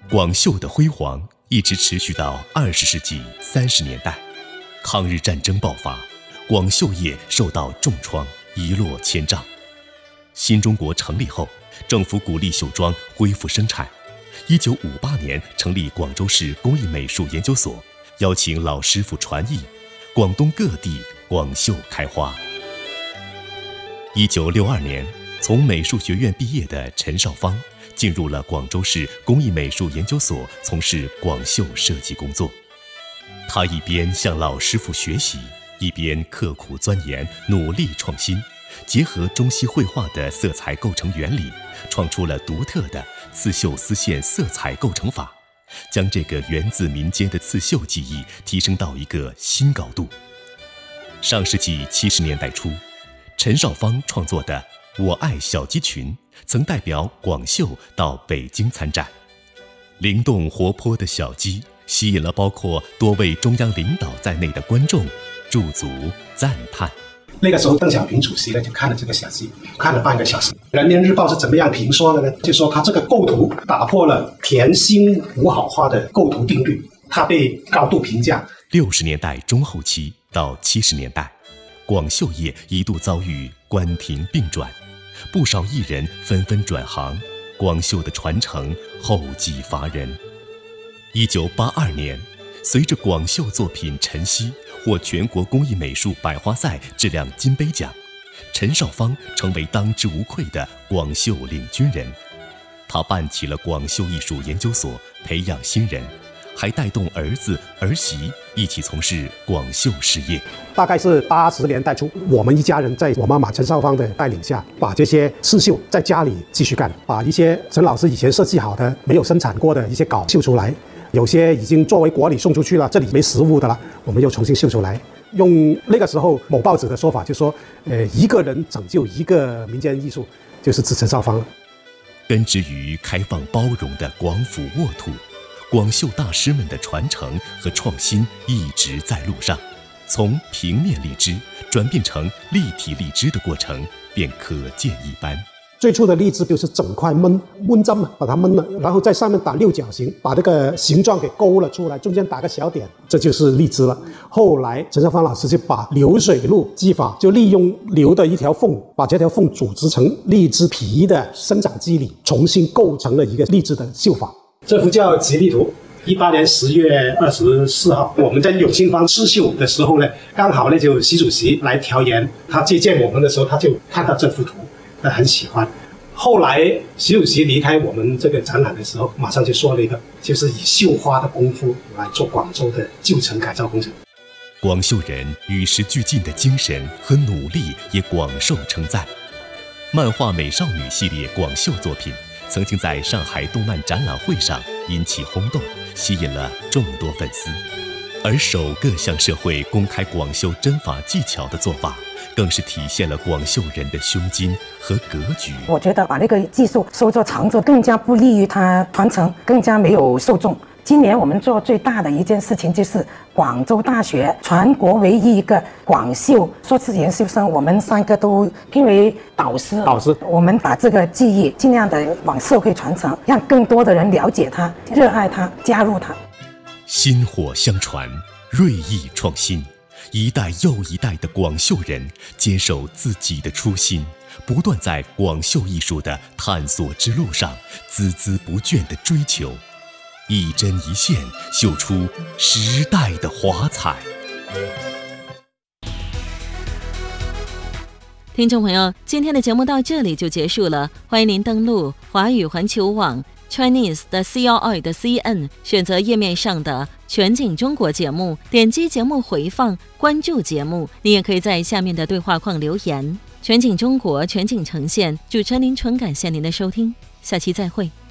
广绣的辉煌一直持续到20世纪30年代，抗日战争爆发，广绣业受到重创，一落千丈。新中国成立后，政府鼓励绣庄恢复生产。1958年成立广州市工艺美术研究所，邀请老师傅传艺，广东各地广绣开花。1962年，从美术学院毕业的陈少芳进入了广州市工艺美术研究所，从事广绣设计工作。他一边向老师傅学习，一边刻苦钻研，努力创新，结合中西绘画的色彩构成原理，创出了独特的刺绣丝线色彩构成法，将这个源自民间的刺绣技艺提升到一个新高度。上世纪70年代初，陈少芳创作的《我爱小鸡群》曾代表广绣到北京参展。灵动活泼的小鸡吸引了包括多位中央领导在内的观众驻足赞叹。 那个时候邓小平主席呢就看了这个小鸡，看了半个小时。人民日报是怎么样评说的呢？就说他这个构图打破了甜心五好花的构图定律，他被高度评价。 60年代中后期到70年代，广绣业一度遭遇关停并转，不少艺人纷纷转行，广绣的传承后继乏人。1982年，随着广绣作品《晨曦》获全国工艺美术百花赛质量金杯奖，陈少芳成为当之无愧的广绣领军人。他办起了广绣艺术研究所，培养新人，还带动儿子儿媳一起从事广绣事业。 大概是80年代初，我们一家人在我妈妈陈少芳的带领下，把这些刺绣在家里继续干，把一些陈老师以前设计好的没有生产过的一些稿绣出来，有些已经作为国礼送出去了，这里没实物的了，我们又重新绣出来。用那个时候某报纸的说法，就说一个人拯救一个民间艺术，就是指陈少芳了。 根植于开放包容的广府沃土，广绣大师们的传承和创新一直在路上。从平面荔枝转变成立体荔枝的过程便可见一斑。 最初的荔枝就是整块焖针嘛，把它焖了，然后在上面打六角形，把这个形状给勾了出来，中间打个小点，这就是荔枝了。后来陈少芳老师就把流水路技法，就利用流的一条缝，把这条缝组织成荔枝皮的生长机理，重新构成了一个荔枝的绣法。这幅叫《吉利图》。18年10月24号，我们在永庆坊刺绣的时候呢，刚好呢就习主席来调研，他接见我们的时候，他就看到这幅图，他很喜欢。后来习主席离开我们这个展览的时候，马上就说了一个，就是以绣花的功夫来做广州的旧城改造工程。 广绣人与时俱进的精神和努力也广受称赞。漫画美少女系列广绣作品曾经在上海动漫展览会上引起轰动，吸引了众多粉丝。而首个向社会公开广绣针法技巧的做法，更是体现了广绣人的胸襟和格局。 我觉得把那个技术收作长做，更加不利于它传承，更加没有受众。今年我们做最大的一件事情，就是广州大学全国唯一一个广绣硕士研究生，我们3个都聘为导师。我们把这个技艺尽量的往社会传承，让更多的人了解它、热爱它、加入它。 薪火相传，锐意创新，一代又一代的广绣人坚守自己的初心，不断在广绣艺术的探索之路上孜孜不倦地追求，一针一线绣出时代的华彩。 听众朋友，今天的节目到这里就结束了，欢迎您登录华语环球网 Chinese 的 CRI 的 CN， 选择页面上的全景中国节目，点击节目回放，关注节目。你也可以在下面的对话框留言。全景中国，全景呈现，主持人林纯感谢您的收听，下期再会。